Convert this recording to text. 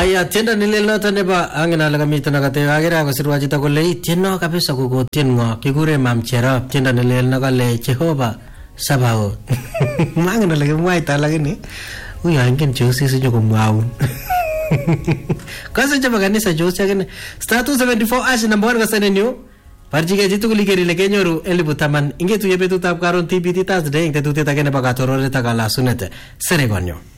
Aya tienda nililota neba angina laga mitana kate agira kasirwa chita kole tienno kabisa kuko tiengo kikure mamchera tienda nililna kale Jehova Sabaoth mangina laga mwaita lakini huyo angin Jose sio kumwau kasa chama kanisa Jose akine status 74 ash number 1 kasane new parjige jitu kulikeri le kenyoru elibutaman ingetu yebetu tab karon TBT Thursday ingte tutet akene bagatorore takala sunete seregonyo